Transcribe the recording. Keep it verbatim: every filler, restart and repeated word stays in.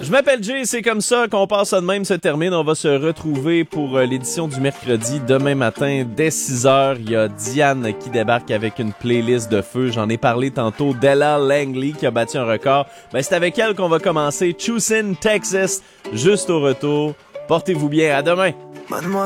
Je m'appelle Jay, c'est comme ça qu'on passe ça de même se termine. On va se retrouver pour l'édition du mercredi demain matin dès six heures. Il y a Diane qui débarque avec une playlist de feu. J'en ai parlé tantôt d'Ella Langley qui a battu un record. Ben, c'est avec elle qu'on va commencer. Choosing Texas, juste au retour. Portez-vous bien, à demain. Mademoiselle.